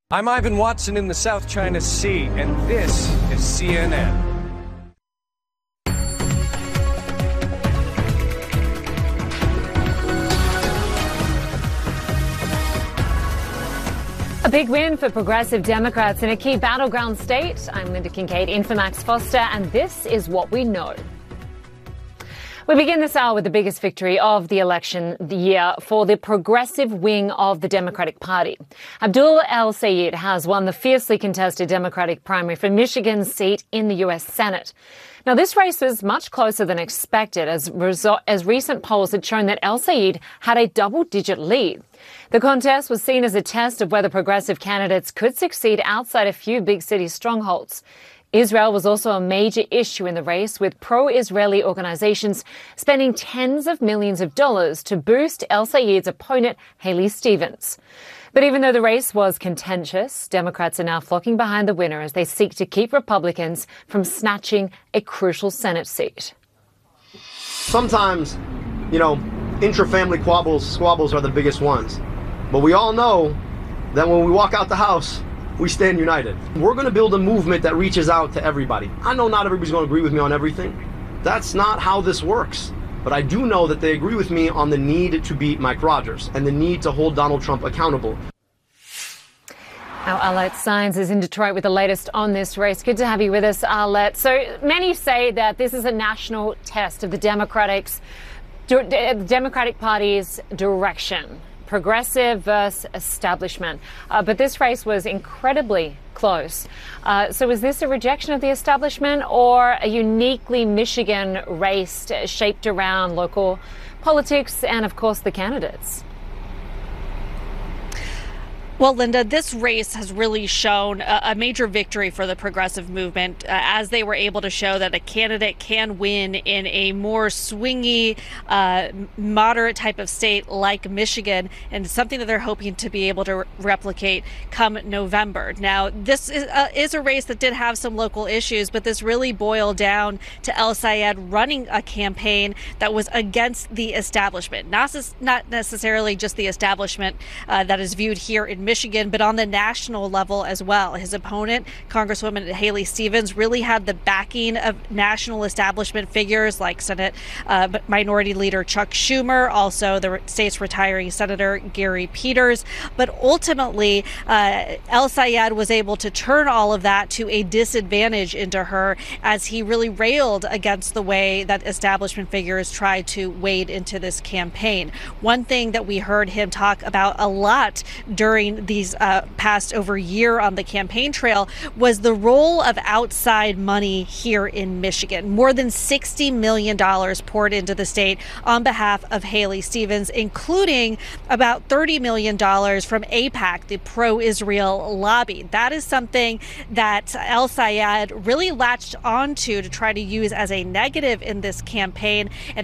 I'm Ivan Watson in the South China Sea, and this is CNN. A big win for progressive Democrats in a key battleground state. I'm Linda Kincaid in for Max Foster, and this is what we know. We begin this hour with the biggest victory of the election year for the progressive wing of the Democratic Party. Abdul El-Sayed has won the fiercely contested Democratic primary for Michigan's seat in the U.S. Senate. Now, this race was much closer than expected, as recent polls had shown that El-Sayed had a double-digit lead. The contest was seen as a test of whether progressive candidates could succeed outside a few big city strongholds. Israel was also a major issue in the race, with pro-Israeli organizations spending tens of millions of dollars to boost El-Sayed's opponent, Haley Stevens. But even though the race was contentious, Democrats are now flocking behind the winner as they seek to keep Republicans from snatching a crucial Senate seat. Sometimes, intra-family squabbles are the biggest ones. But we all know that when we walk out the house, we stand united. We're going to build a movement that reaches out to everybody. I know not everybody's going to agree with me on everything. That's not how this works. But I do know that they agree with me on the need to beat Mike Rogers and the need to hold Donald Trump accountable. Our Arlette Saenz is in Detroit with the latest on this race. Good to have you with us, Arlette. So many say that this is a national test of the Democratic Party's direction. Progressive versus establishment. But this race was incredibly close. So is this a rejection of the establishment or a uniquely Michigan race shaped around local politics and, of course, the candidates? Well, Linda, this race has really shown a major victory for the progressive movement as they were able to show that a candidate can win in a more swingy, moderate type of state like Michigan, and something that they're hoping to be able to replicate come November. Now, this is a race that did have some local issues, but this really boiled down to El-Sayed running a campaign that was against the establishment, not necessarily just the establishment that is viewed here in Michigan, but on the national level as well. His opponent, Congresswoman Haley Stevens, really had the backing of national establishment figures like Senate Minority Leader Chuck Schumer, also the state's retiring Senator Gary Peters. But ultimately, El-Sayed was able to turn all of that to a disadvantage into her as he really railed against the way that establishment figures tried to wade into this campaign. One thing that we heard him talk about a lot during these past over year on the campaign trail was the role of outside money here in Michigan. More than $60 million poured into the state on behalf of Haley Stevens, including about $30 million from AIPAC, the pro-Israel lobby. That is something that El-Sayed really latched onto to try to use as a negative in this campaign. And